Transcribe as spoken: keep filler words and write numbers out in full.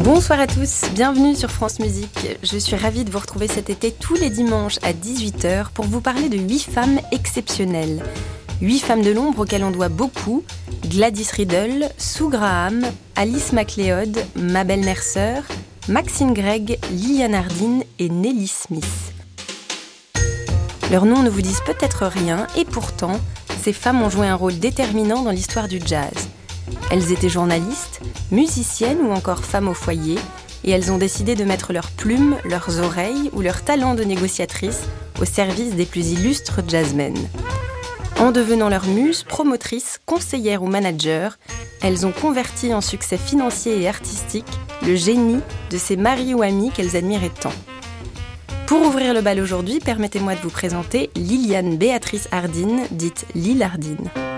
Bonsoir à tous, bienvenue sur France Musique. Je suis ravie de vous retrouver cet été tous les dimanches à dix-huit heures pour vous parler de huit femmes exceptionnelles. Huit femmes de l'ombre auxquelles on doit beaucoup: Gladys Riddle, Sue Graham, Alice MacLeod, Mabel Mercer, Maxine Gregg, Lillian Hardin et Nelly Smith. Leurs noms ne vous disent peut-être rien et pourtant, ces femmes ont joué un rôle déterminant dans l'histoire du jazz. Elles étaient journalistes, musiciennes ou encore femmes au foyer, et elles ont décidé de mettre leurs plumes, leurs oreilles ou leur talent de négociatrice au service des plus illustres jazzmen. En devenant leur muse, promotrice, conseillère ou manager, elles ont converti en succès financier et artistique le génie de ces maris ou amis qu'elles admiraient tant. Pour ouvrir le bal aujourd'hui, permettez-moi de vous présenter Lillian Béatrice Hardin, dite Lil Hardin.